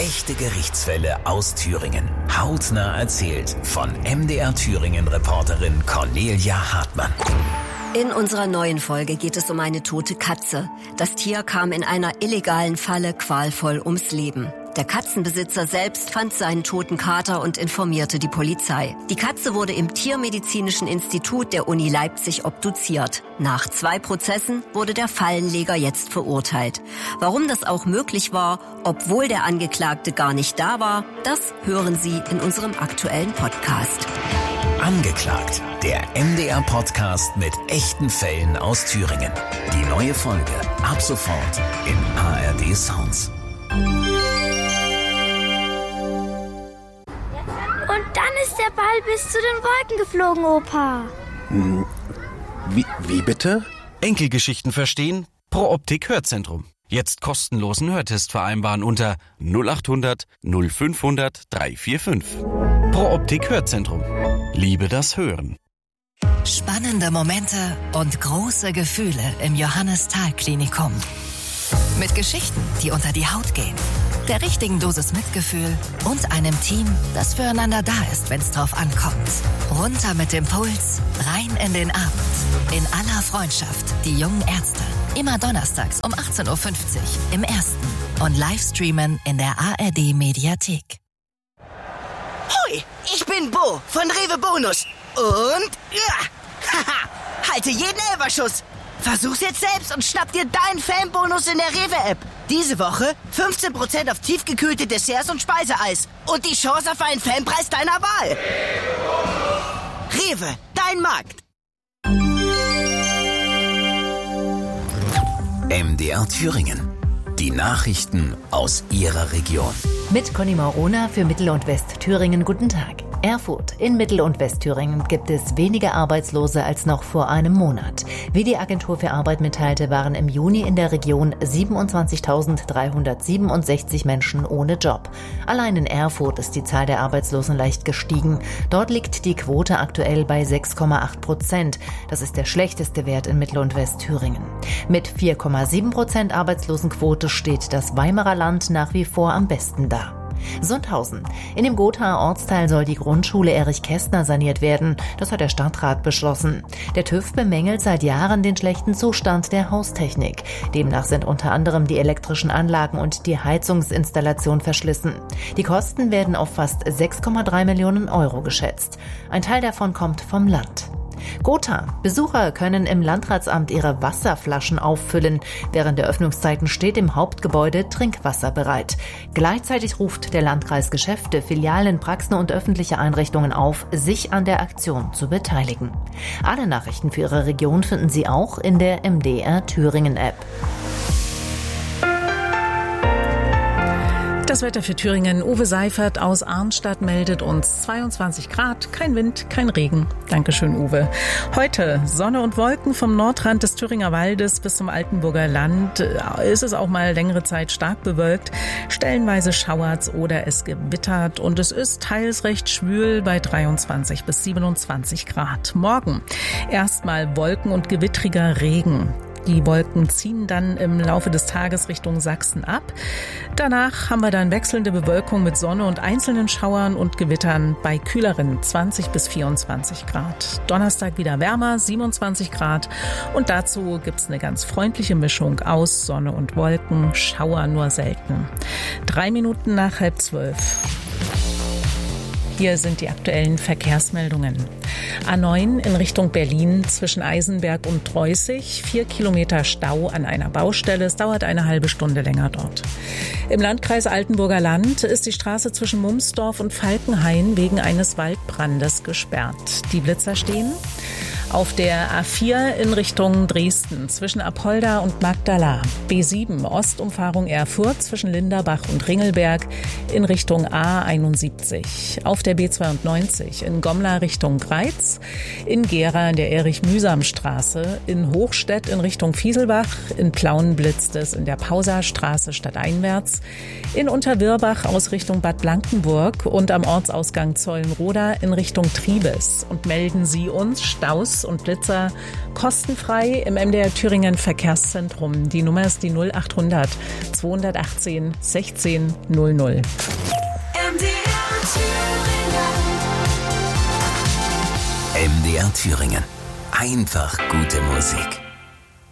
Echte Gerichtsfälle aus Thüringen. Hautnah erzählt von MDR-Thüringen-Reporterin Cornelia Hartmann. In unserer neuen Folge geht es um eine tote Katze. Das Tier kam in einer illegalen Falle qualvoll ums Leben. Der Katzenbesitzer selbst fand seinen toten Kater und informierte die Polizei. Die Katze wurde im Tiermedizinischen Institut der Uni Leipzig obduziert. Nach 2 Prozessen wurde der Fallenleger jetzt verurteilt. Warum das auch möglich war, obwohl der Angeklagte gar nicht da war, das hören Sie in unserem aktuellen Podcast. Angeklagt, der MDR-Podcast mit echten Fällen aus Thüringen. Die neue Folge ab sofort in ARD Sounds. Und dann ist der Ball bis zu den Wolken geflogen, Opa. Wie bitte? Enkelgeschichten verstehen? Pro Optik Hörzentrum. Jetzt kostenlosen Hörtest vereinbaren unter 0800 0500 345. Pro Optik Hörzentrum. Liebe das Hören. Spannende Momente und große Gefühle im Johannes-Thal-Klinikum. Mit Geschichten, die unter die Haut gehen, der richtigen Dosis Mitgefühl und einem Team, das füreinander da ist, wenn es drauf ankommt. Runter mit dem Puls, rein in den Abend. In aller Freundschaft, die jungen Ärzte. Immer donnerstags um 18.50 Uhr im Ersten und Livestreamen in der ARD-Mediathek. Hoi, ich bin Bo von Rewe Bonus. Und halte jeden Elferschuss. Versuch's jetzt selbst und schnapp dir deinen Fanbonus in der Rewe-App. Diese Woche 15% auf tiefgekühlte Desserts und Speiseeis. Und die Chance auf einen Fanpreis deiner Wahl. Rewe, dein Markt. MDR Thüringen. Die Nachrichten aus Ihrer Region. Mit Conny Maurona für Mittel- und Westthüringen. Guten Tag. Erfurt. In Mittel- und Westthüringen gibt es weniger Arbeitslose als noch vor einem Monat. Wie die Agentur für Arbeit mitteilte, waren im Juni in der Region 27.367 Menschen ohne Job. Allein in Erfurt ist die Zahl der Arbeitslosen leicht gestiegen. Dort liegt die Quote aktuell bei 6,8%. Das ist der schlechteste Wert in Mittel- und Westthüringen. Mit 4,7% Arbeitslosenquote steht das Weimarer Land nach wie vor am besten da. Sundhausen. In dem Gothaer Ortsteil soll die Grundschule Erich Kästner saniert werden. Das hat der Stadtrat beschlossen. Der TÜV bemängelt seit Jahren den schlechten Zustand der Haustechnik. Demnach sind unter anderem die elektrischen Anlagen und die Heizungsinstallation verschlissen. Die Kosten werden auf fast 6,3 Millionen Euro geschätzt. Ein Teil davon kommt vom Land. Gotha. Besucher können im Landratsamt ihre Wasserflaschen auffüllen. Während der Öffnungszeiten steht im Hauptgebäude Trinkwasser bereit. Gleichzeitig ruft der Landkreis Geschäfte, Filialen, Praxen und öffentliche Einrichtungen auf, sich an der Aktion zu beteiligen. Alle Nachrichten für Ihre Region finden Sie auch in der MDR Thüringen App. Das Wetter für Thüringen. Uwe Seifert aus Arnstadt meldet uns 22 Grad, kein Wind, kein Regen. Dankeschön, Uwe. Heute Sonne und Wolken vom Nordrand des Thüringer Waldes bis zum Altenburger Land. Ist es auch mal längere Zeit stark bewölkt. Stellenweise schauert's oder es gewittert und es ist teils recht schwül bei 23 bis 27 Grad. Morgen erstmal Wolken und gewittriger Regen. Die Wolken ziehen dann im Laufe des Tages Richtung Sachsen ab. Danach haben wir dann wechselnde Bewölkung mit Sonne und einzelnen Schauern und Gewittern bei kühleren 20 bis 24 Grad. Donnerstag wieder wärmer, 27 Grad. Und dazu gibt's eine ganz freundliche Mischung aus Sonne und Wolken, Schauer nur selten. 3 Minuten nach 11:30. Hier sind die aktuellen Verkehrsmeldungen. A9 in Richtung Berlin zwischen Eisenberg und Treußig. 4 Kilometer Stau an einer Baustelle. Es dauert eine halbe Stunde länger dort. Im Landkreis Altenburger Land ist die Straße zwischen Mumsdorf und Falkenhain wegen eines Waldbrandes gesperrt. Die Blitzer stehen. Auf der A4 in Richtung Dresden zwischen Apolda und Magdala. B7 Ostumfahrung Erfurt zwischen Linderbach und Ringelberg in Richtung A71. Auf der B92 in Gomla Richtung Greiz. In Gera in der Erich-Mühsam-Straße. In Hochstedt in Richtung Fieselbach. In Plauen blitzt es in der Pauserstraße stadteinwärts. In Unterwirbach aus Richtung Bad Blankenburg und am Ortsausgang Zollenroda in Richtung Triebes. Und melden Sie uns Staus Blitz und Blitzer kostenfrei im MDR Thüringen Verkehrszentrum. Die Nummer ist die 0800 218 16 00. MDR Thüringen. Einfach gute Musik.